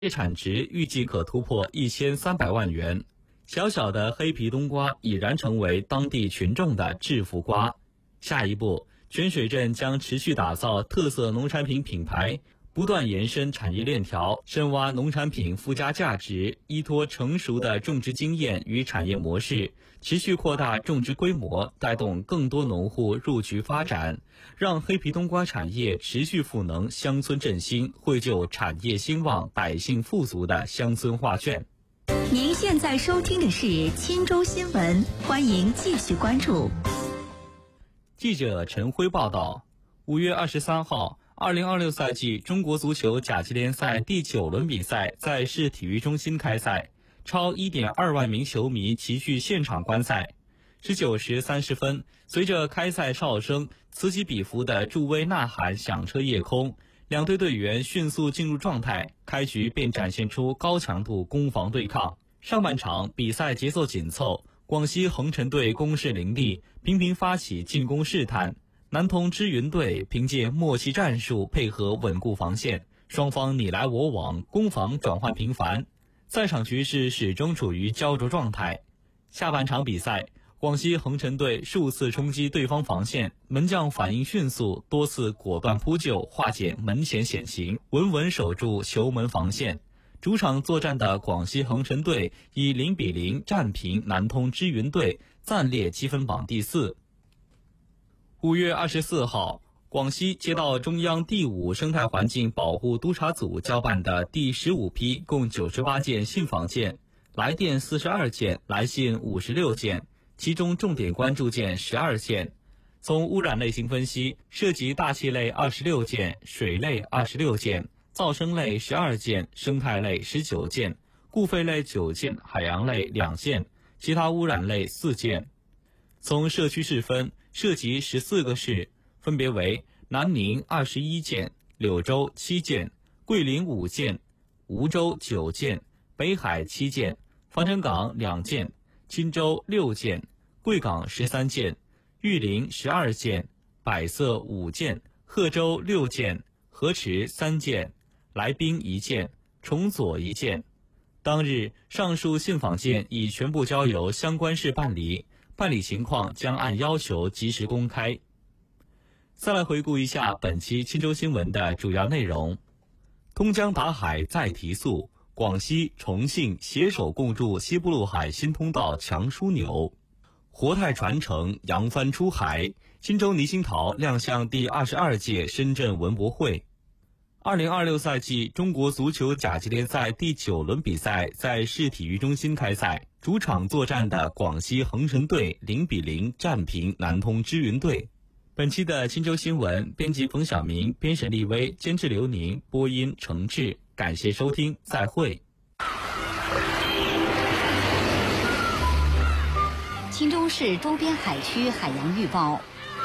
业产值预计可突破1300万元。小小的黑皮冬瓜已然成为当地群众的致富瓜。下一步，泉水镇将持续打造特色农产品品牌，不断延伸产业链条，深挖农产品附加价值，依托成熟的种植经验与产业模式，持续扩大种植规模，带动更多农户入局发展，让黑皮冬瓜产业持续赋能乡村振兴，绘就产业兴旺、百姓富足的乡村画卷。 您现在收听的是青州新闻，欢迎继续关注。 记者陈辉报道，5月23号，2026赛季中国足球甲级联赛第9轮比赛在市体育中心开赛，超1.2万名球迷齐聚现场观赛。19时30分，随着开赛哨声，此起彼伏的助威呐喊响彻夜空，两队队员迅速进入状态，开局便展现出高强度攻防对抗。上半场比赛节奏紧凑，广西恒辰队攻势凌厉，频频发起进攻试探。南通支云队凭借默契战术配合稳固防线，双方你来我往，攻防转换频繁，赛场局势始终处于焦灼状态。下半场比赛，广西恒辰队数次冲击对方防线，门将反应迅速，多次果断扑救，化解门前险情，稳稳守住球门防线。主场作战的广西恒辰队以0-0战平南通支云队，暂列积分榜第4。5月24号，广西接到中央第5生态环境保护督察组交办的第15批共98件信访件，来电42件，来信56件，其中重点关注件12件。从污染类型分析，涉及大气类26件，水类26件，噪声类12件，生态类19件，固废类9件，海洋类2件，其他污染类4件。从社区市分，涉及14个市，分别为南宁21件，柳州7件，桂林5件，梧州9件，北海7件，防城港2件，钦州6件，贵港13件，玉林12件，百色5件，贺州6件，河池3件，来宾1件，崇左1件。当日上述信访件已全部交由相关市办理，办理情况将按要求及时公开。再来回顾一下本期青州新闻的主要内容。通江达海再提速，广西、重庆携手共筑西部陆海新通道强枢纽。活态传承，扬帆出海，青州倪星陶亮相第22届深圳文博会。2026赛季中国足球甲级联赛第9轮比赛在市体育中心开赛，主场作战的广西恒辰队0-0战平南通支云队。本期的青州新闻，编辑冯晓明，编审立威，监制刘宁，播音程志。感谢收听，再会。 青州市周边海区海洋预报。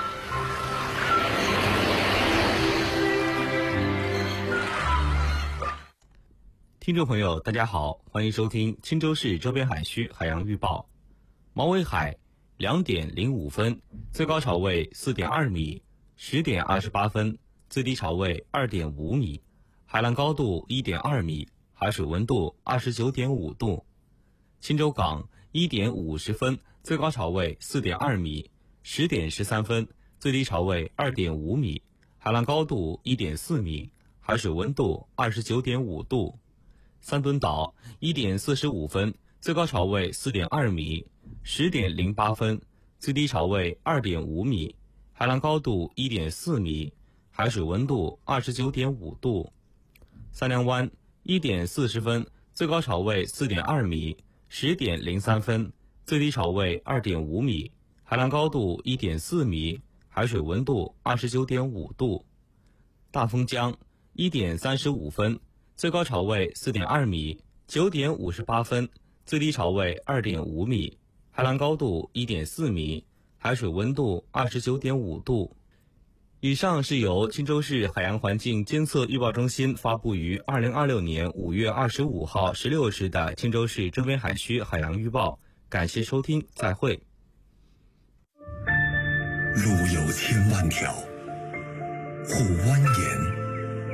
听众朋友大家好，欢迎收听青州市周边海区海洋预报。毛尾海2点05分，最高潮位4.2米，10点28分，最低潮位2.5米，海浪高度1.2米，海水温度29.5度。青州港1点50分，最高潮位4.2米，10点13分，最低潮位2.5米，海浪高度1.4米，海水温度29.5度。三墩岛1点45分，最高潮位4.2米，10点08分，最低潮位2.5米，海浪高度1.4米，海水温度29.5度。三梁湾1点40分，最高潮位4.2米，10点03分，最低潮位2.5米，海浪高度1.4米，海水温度29.5度。大丰江1点35分，最高潮位4.2米，9点58分，最低潮位2.5米，海浪高度1.4米，海水温度29.5度。以上是由青州市海洋环境监测预报中心发布于2026年5月25号16时的青州市周边海区海洋预报。感谢收听，再会。 路有千万条，护蜿蜒